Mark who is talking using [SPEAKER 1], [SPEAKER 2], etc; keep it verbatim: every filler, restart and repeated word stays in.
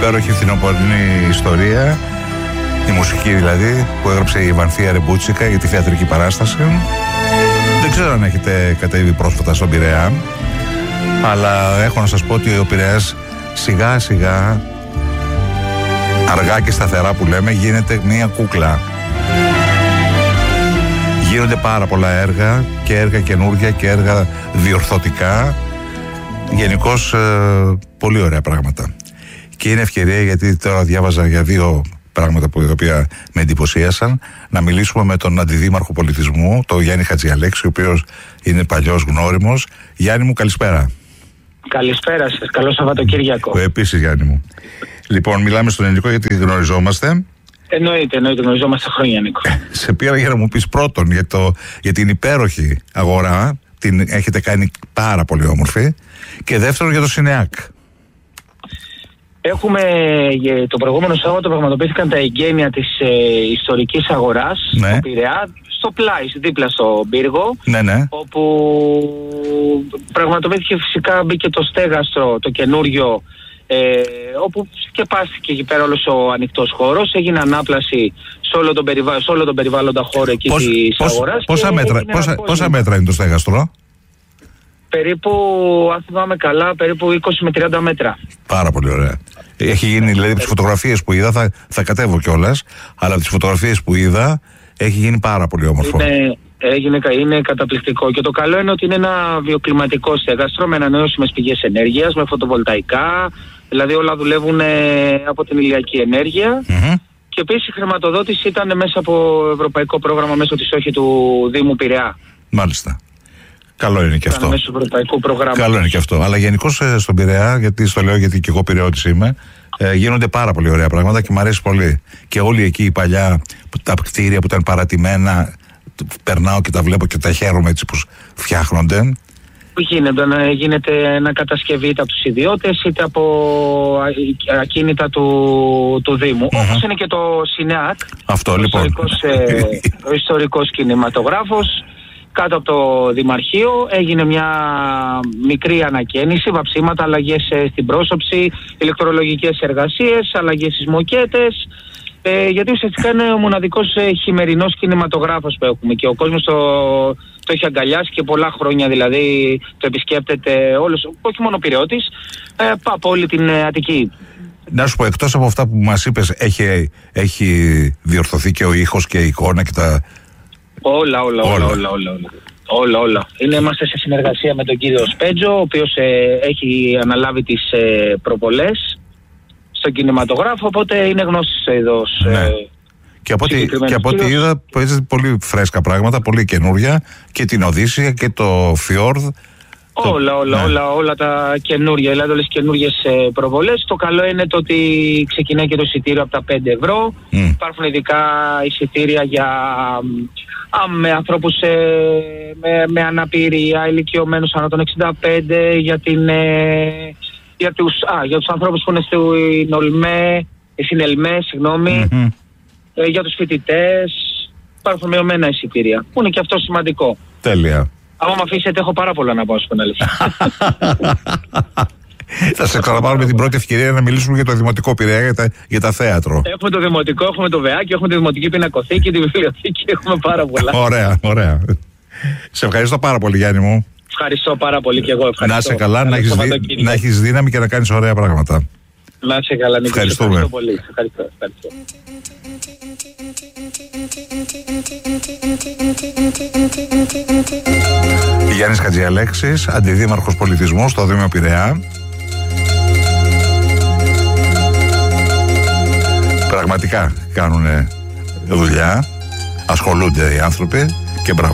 [SPEAKER 1] υπέροχη φθινοπορεινή ιστορία, η μουσική δηλαδή, που έγραψε η Βανθία Ρεμπούτσικα για τη θεατρική παράσταση. Δεν ξέρω αν έχετε κατέβει πρόσφατα στον Πειραιά, αλλά έχω να σας πω ότι ο Πειραιάς σιγά σιγά, αργά και σταθερά που λέμε, γίνεται μια κούκλα. Γίνονται πάρα πολλά έργα, και έργα καινούργια και έργα διορθωτικά. Γενικώς ε, πολύ ωραία πράγματα. Και είναι ευκαιρία, γιατί τώρα διάβαζα για δύο πράγματα που, τα οποία με εντυπωσίασαν, να μιλήσουμε με τον Αντιδήμαρχο Πολιτισμού, τον Γιάννη Χατζιαλέξη, ο οποίος είναι παλιός γνώριμος. Γιάννη μου, καλησπέρα.
[SPEAKER 2] Καλησπέρα σας, καλό Σαββατοκύριακο.
[SPEAKER 1] Επίσης, Γιάννη μου. Λοιπόν, μιλάμε στον ελληνικό γιατί γνωριζόμαστε.
[SPEAKER 2] Εννοείται, εννοείται, γνωριζόμαστε χρόνια, Νίκο.
[SPEAKER 1] Σε πήρα για να μου πεις πρώτον για, το, για την υπέροχη αγορά, την έχετε κάνει πάρα πολύ όμορφη, και δεύτερον για το ΣΥΝΕΑΚ.
[SPEAKER 2] Έχουμε, το προηγούμενο Σάββατο πραγματοποιήθηκαν τα εγγένεια της ε, ιστορικής αγοράς,
[SPEAKER 1] ναι,
[SPEAKER 2] στο Πειραιά, στο πλάι, δίπλα στο πύργο,
[SPEAKER 1] ναι, ναι,
[SPEAKER 2] όπου πραγματοποιήθηκε, φυσικά μπήκε το στέγαστρο, το καινούριο, ε, όπου σκεπάστηκε εκεί πέρα όλος ο ανοιχτός χώρος, έγινε ανάπλαση σε όλο τον, περιβα... σε όλο τον περιβάλλοντα χώρο εκεί
[SPEAKER 1] πώς,
[SPEAKER 2] της
[SPEAKER 1] πώς,
[SPEAKER 2] αγοράς.
[SPEAKER 1] Πόσα μέτρα, πόσα, πόσα μέτρα είναι το στέγαστρο?
[SPEAKER 2] Περίπου, αν θυμάμαι καλά, περίπου είκοσι με τριάντα μέτρα.
[SPEAKER 1] Πάρα πολύ ωραία. Έχει γίνει, δηλαδή, από τις φωτογραφίες που είδα, θα, θα κατέβω κιόλας, αλλά από τις φωτογραφίες που είδα έχει γίνει πάρα πολύ όμορφο.
[SPEAKER 2] Είναι, έγινε, είναι καταπληκτικό, και το καλό είναι ότι είναι ένα βιοκλιματικό στέγαστρο με ανανεώσιμες πηγές ενέργειας, με φωτοβολταϊκά, δηλαδή όλα δουλεύουν από την ηλιακή ενέργεια. Mm-hmm. Και επίσης η χρηματοδότηση ήταν μέσα από ευρωπαϊκό πρόγραμμα, μέσω της όχη του Δήμου Πειραιά.
[SPEAKER 1] Μάλιστα. Καλό είναι και αυτό.
[SPEAKER 2] Μέσω ευρωπαϊκού προγράμματος.
[SPEAKER 1] Καλό είναι και αυτό. Αλλά γενικώς στον Πειραιά, γιατί στο λέω γιατί και εγώ Πειραιώτης είμαι, ε, γίνονται πάρα πολύ ωραία πράγματα και μου αρέσει πολύ. Και όλοι εκεί οι παλιά, τα κτίρια που ήταν παρατημένα, περνάω και τα βλέπω και τα χαίρομαι έτσι που φτιάχνονται.
[SPEAKER 2] Γίνεται, να γίνεται ανακατασκευή είτε από τους ιδιώτες είτε από ακίνητα του, του Δήμου. Mm-hmm. Όπως είναι και το ΣΥΝΕΑΚ,
[SPEAKER 1] αυτό,
[SPEAKER 2] ο,
[SPEAKER 1] λοιπόν.
[SPEAKER 2] ιστορικός, ε, ο ιστορικός κινηματογράφος, κάτω από το Δημαρχείο. Έγινε μια μικρή ανακαίνιση, βαψίματα, αλλαγές στην πρόσωψη, ηλεκτρολογικές εργασίες, αλλαγές στις μοκέτες, ε, γιατί ουσιαστικά είναι ο μοναδικός ε, χειμερινός κινηματογράφος που έχουμε, και ο κόσμος το, το έχει αγκαλιάσει και πολλά χρόνια, δηλαδή το επισκέπτεται όλος, όχι μόνο Πειραιώτης, ε, από όλη την ε, Αττική.
[SPEAKER 1] Να σου πω, εκτός από αυτά που μας είπες, έχει, έχει διορθωθεί και ο ήχος και η εικόνα και τα...
[SPEAKER 2] Όλα, όλα, όλα, όλα, όλα, όλα, όλα, όλα. Είναι, είμαστε σε συνεργασία με τον κύριο Σπέτζο, ο οποίος ε, έχει αναλάβει τις ε, προβολές στον κινηματογράφο, οπότε είναι γνώστης εδώ.
[SPEAKER 1] Ναι.
[SPEAKER 2] Ε,
[SPEAKER 1] και από ό,τι, και από ό,τι είδα, παίζετε πολύ φρέσκα πράγματα, πολύ καινούρια, και την Οδύσσια και το Φιόρδ.
[SPEAKER 2] Όλα,
[SPEAKER 1] το...
[SPEAKER 2] όλα,
[SPEAKER 1] ναι.
[SPEAKER 2] όλα, όλα τα καινούργια, δηλαδή όλες τις καινούργιες ε, προβολές. Το καλό είναι το ότι ξεκινάει και το εισιτήριο από τα πέντε ευρώ. Mm. Υπάρχουν ειδικά εισιτήρια για... Α, με ανθρώπους ε, με, με αναπηρία, ηλικιωμένους άνω των εξήντα πέντε, για, την, ε, για, τους, α, για τους ανθρώπους που είναι στην ΟΛΜΕ, στην ΕΛΜΕ, συγγνώμη, mm-hmm. ε, για τους φοιτητές. Υπάρχουν μειωμένα εισιτήρια, που είναι και αυτό σημαντικό.
[SPEAKER 1] Τέλεια.
[SPEAKER 2] Αν με αφήσετε, έχω πάρα πολλά να πω στην αλήθεια.
[SPEAKER 1] Θα σε ξαναπάρουμε την πρώτη ευκαιρία να μιλήσουμε για το Δημοτικό Πειραιά, για τα, για τα θέατρο.
[SPEAKER 2] Έχουμε το Δημοτικό, έχουμε το ΒΕΑΚ, έχουμε τη Δημοτική Πινακοθήκη, τη Βιβλιοθήκη, έχουμε πάρα πολλά.
[SPEAKER 1] Ωραία, ωραία. Σε ευχαριστώ πάρα πολύ, Γιάννη μου.
[SPEAKER 2] Ευχαριστώ πάρα πολύ και εγώ. Ευχαριστώ.
[SPEAKER 1] Να είσαι καλά, να έχεις, δι... να έχεις δύναμη και να κάνεις ωραία πράγματα.
[SPEAKER 2] Να είσαι καλά, Νίκο.
[SPEAKER 1] Ευχαριστούμε.
[SPEAKER 2] Ευχαριστώ πολύ. Ευχαριστώ, ευχαριστώ.
[SPEAKER 1] Γιάννης Χατζιαλέξης, Αντιδήμαρχος Πολιτισμού στο Δήμο Πειραιά. Πραγματικά κάνουν δουλειά, ασχολούνται οι άνθρωποι και μπράβο.